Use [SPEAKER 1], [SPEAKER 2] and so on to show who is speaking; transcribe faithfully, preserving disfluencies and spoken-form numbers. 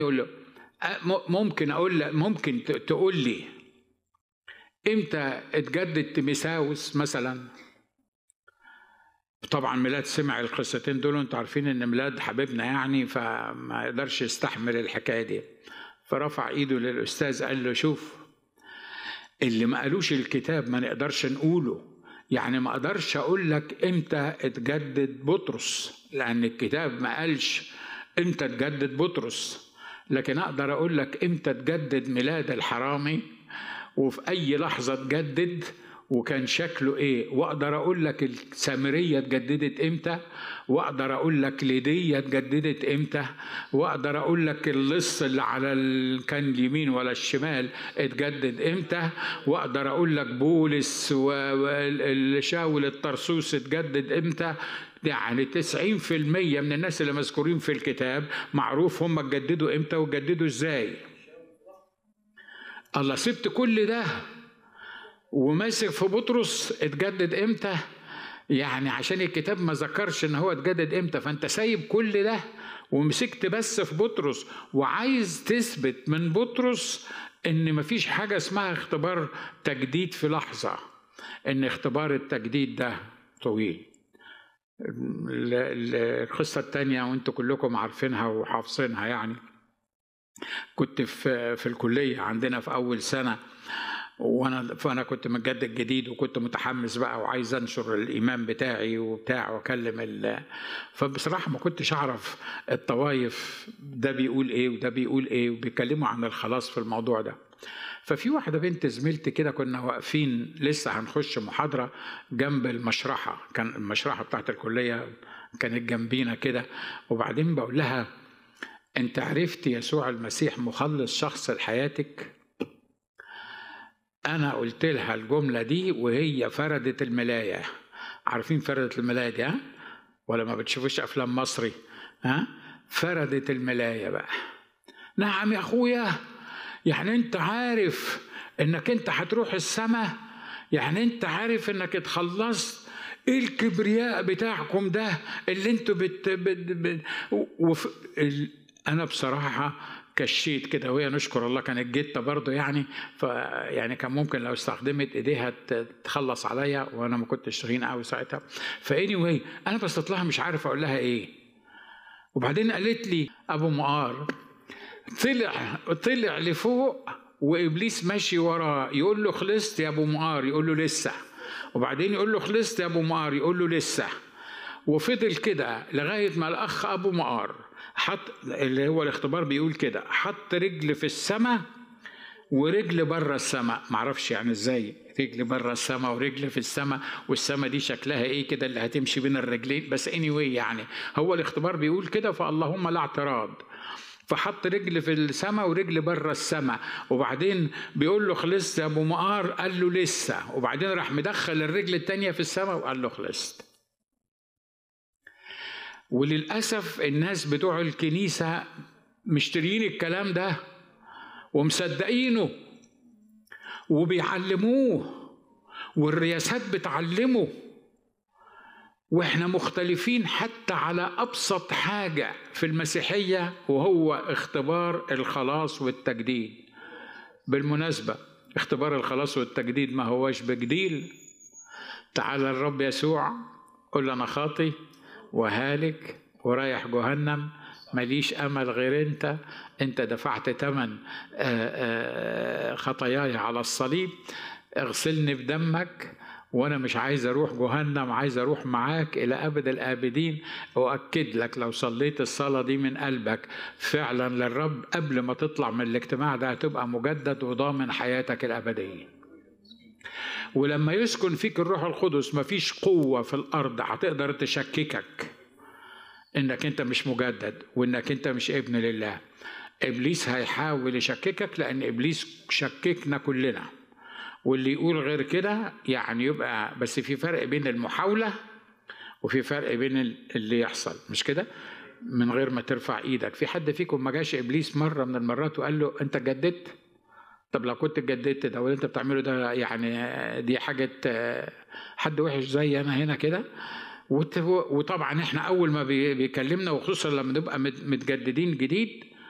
[SPEAKER 1] يقول له ممكن اقول لك، ممكن تقول لي امتى اتجدد تيموثاوس مثلا؟ طبعا ميلاد سمع القصتين دول، انتوا عارفين ان ميلاد حبيبنا يعني، فما يقدرش يستحمل الحكايه دي، فرفع ايده للاستاذ قال له شوف، اللي ما قالوش الكتاب ما نقدرش نقوله. يعني ما اقدرش اقول لك امتى اتجدد بطرس، لان الكتاب ما قالش امتى اتجدد بطرس، لكن اقدر اقول لك امتى اتجدد ميلاد الحرامي، وفي اي لحظه اتجدد وكان شكله ايه، واقدر اقول لك السامريه اتجددت امتى، واقدر اقول لك ليديا اتجددت امتى، واقدر اقول لك اللص اللي على ال... كان اليمين ولا الشمال اتجدد امتى، واقدر اقول لك بولس والشاول الطرسوس اتجدد امتى. يعني تسعين في المية من الناس اللي مذكورين في الكتاب معروف هم اتجددوا امتى واتجددوا ازاي. الله، سبت كل ده وماسك في بطرس اتجدد امتى؟ يعني عشان الكتاب ما ذكرش ان هو اتجدد امتى، فانت سايب كل ده ومسكت بس في بطرس، وعايز تثبت من بطرس ان مفيش حاجة اسمها اختبار تجديد في لحظة، ان اختبار التجديد ده طويل. القصة التانية وانتوا كلكم عارفينها وحافظينها، يعني كنت في في الكلية عندنا في أول سنة، وانا فانا كنت متجدد جديد وكنت متحمس بقى وعايز انشر الايمان بتاعي وبتاع واكلم ال... فبصراحه ما كنتش اعرف الطوايف ده بيقول ايه وده بيقول ايه، وبيتكلموا عن الخلاص في الموضوع ده. ففي واحده بنت زميلتي كده كنا واقفين لسه هنخش محاضره جنب المشرحه، كان المشرحه بتاعت الكليه كانت جنبينا كده، وبعدين بقول لها انت عرفت يسوع المسيح مخلص شخص لحياتك؟ أنا قلت لها الجملة دي وهي فردت الملاية. عارفين فردت الملاية دي ها؟ ولا ما بتشوفوش أفلام مصري؟ ها؟ فردت الملاية بقى. نعم يا أخويا، يعني أنت عارف إنك أنت هتروح السماء؟ يعني أنت عارف إنك اتخلصت؟ إيه الكبرياء بتاعكم ده اللي أنتوا بت... بت... بت... وف... ال... أنا بصراحة كشيت كده، وهي نشكر الله كانت جتة برضه يعني، فيعني كان ممكن لو استخدمت ايديها تخلص عليا، وانا ما كنتش تخين قوي ساعتها. فاني واي انا بصيت لها مش عارف اقول لها ايه، وبعدين قالت لي ابو مقار طلع طلع لفوق وابليس ماشي وراه، يقول له خلصت يا ابو مقار، يقول له لسه، وبعدين يقول له خلصت يا ابو مقار، يقول له لسه، وفضل كده لغايه ما الاخ ابو مقار حط، اللي هو الاختبار بيقول كده، حط رجل في السماء ورجل بره السماء. معرفش يعني ازاي رجل بره السماء ورجل في السماء، والسماء دي شكلها ايه كده اللي هتمشي بين الرجلين، بس anyway يعني هو الاختبار بيقول كده، فاللهم لا اعتراض. فحط رجل في السماء ورجل بره السماء، وبعدين بيقول له خلصت يا ابو مقار، قال له لسه، وبعدين راح مدخل الرجل التانية في السماء وقال له خلصت. وللأسف الناس بتوع الكنيسة مشترين الكلام ده ومصدقينه وبيعلموه والرياسات بتعلمه، واحنا مختلفين حتى على أبسط حاجة في المسيحية، وهو اختبار الخلاص والتجديد. بالمناسبة اختبار الخلاص والتجديد ما هوش بجديل. تعالى الرب يسوع قل أنا خاطي وهالك ورايح جهنم، ماليش أمل غير أنت، أنت دفعت ثمن خطاياي على الصليب، اغسلني بدمك، وأنا مش عايز أروح جهنم، عايز أروح معاك إلى أبد الآبدين. وأكد لك لو صليت الصلاة دي من قلبك فعلا للرب قبل ما تطلع من الاجتماع ده هتبقى مجدد وضامن حياتك الأبدية. ولما يسكن فيك الروح القدس مفيش قوة في الأرض هتقدر تشككك إنك أنت مش مجدد وإنك أنت مش ابن لله. إبليس هيحاول يشككك، لأن إبليس شككنا كلنا، واللي يقول غير كده يعني يبقى، بس في فرق بين المحاولة وفي فرق بين اللي يحصل، مش كده؟ من غير ما ترفع إيدك. في حد فيكم ما جاش إبليس مرة من المرات وقال له أنت جددت؟ طب لو كنت اتجددت ده واللي انت بتعمله ده يعني دي حاجة حد وحش زي انا هنا كده؟ وطبعا احنا اول ما بيكلمنا، وخصوصا لما نبقى متجددين جديد،